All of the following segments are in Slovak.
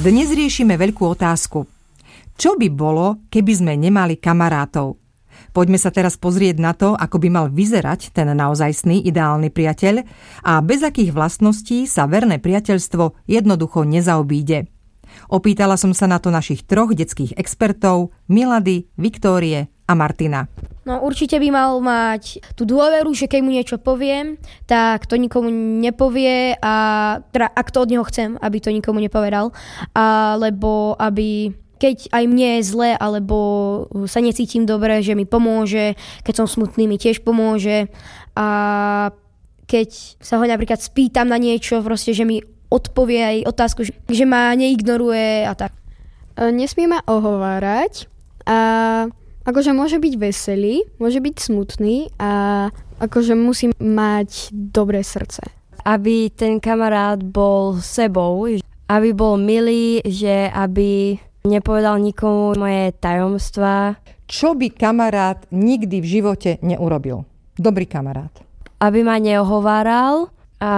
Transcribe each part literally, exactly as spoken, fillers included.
Dnes riešime veľkú otázku. Čo by bolo, keby sme nemali kamarátov? Poďme sa teraz pozrieť na to, ako by mal vyzerať ten naozajstný ideálny priateľ a bez akých vlastností sa verné priateľstvo jednoducho nezaobíde. Opýtala som sa na to našich troch detských expertov, Milady, Viktórie a Martina. No určite by mal mať tú dôveru, že keď mu niečo poviem, tak to nikomu nepovie a teda ak to od neho chcem, aby to nikomu nepovedal, alebo aby keď aj mne je zle, alebo sa necítim dobre, že mi pomôže, keď som smutný, mi tiež pomôže a keď sa ho napríklad spýtam na niečo, proste, že mi odpovie aj otázku, že ma neignoruje a tak. Nesmie ma ohovárať a akože môže byť veselý, môže byť smutný a akože musí mať dobré srdce. Aby ten kamarát bol sebou, aby bol milý, že aby nepovedal nikomu moje tajomstvá. Čo by kamarát nikdy v živote neurobil? Dobrý kamarát. Aby ma neohováral a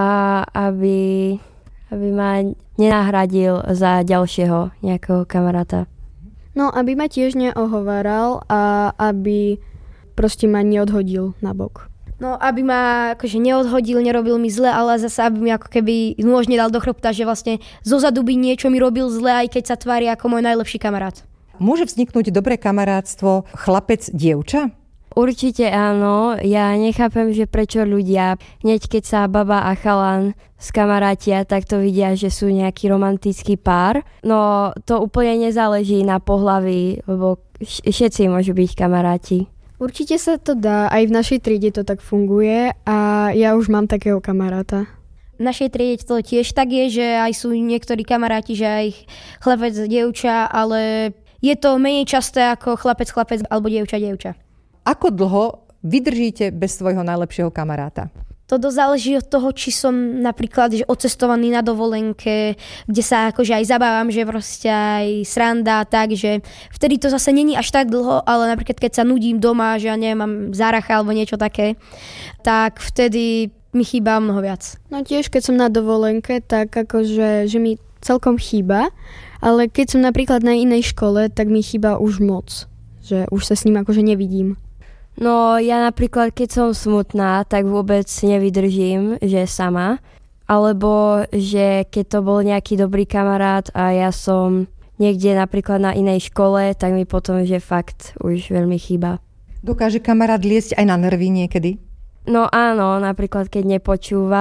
aby, aby ma nenahradil za ďalšieho nejakého kamaráta. No, aby ma tiež neohováral a aby proste ma neodhodil na bok. No, aby ma akože neodhodil, nerobil mi zle, ale zase aby mi ako keby nôž nedal do chrbta, že vlastne zozadu by niečo mi robil zle, aj keď sa tvári ako môj najlepší kamarát. Môže vzniknúť dobré kamarátstvo chlapec-dievča? Určite áno. Ja nechápem, že prečo ľudia, hneď keď sa baba a chalan skamarátia, tak to vidia, že sú nejaký romantický pár. No to úplne nezáleží na pohlaví, lebo všetci môžu byť kamaráti. Určite sa to dá, aj v našej triede to tak funguje a ja už mám takého kamaráta. V našej triede to tiež tak je, že aj sú niektorí kamaráti, že aj chlapec, dievča, ale je to menej časté ako chlapec, chlapec alebo dievča, dievča. Ako dlho vydržíte bez svojho najlepšieho kamaráta? To dosť záleží od toho, či som napríklad že odcestovaný na dovolenke, kde sa akože aj zabávam, že proste aj sranda, takže vtedy to zase není až tak dlho, ale napríklad keď sa nudím doma, že ja neviem, mám záracha alebo niečo také, tak vtedy mi chýba mnoho viac. No tiež, keď som na dovolenke, tak akože, že mi celkom chýba, ale keď som napríklad na inej škole, tak mi chýba už moc, že už sa s ním akože nevidím. No ja napríklad, keď som smutná, tak vôbec nevydržím, že sama. Alebo že keď to bol nejaký dobrý kamarát a ja som niekde napríklad na inej škole, tak mi potom, že fakt už veľmi chýba. Dokáže kamarát liesť aj na nervy niekedy? No áno, napríklad keď nepočúva,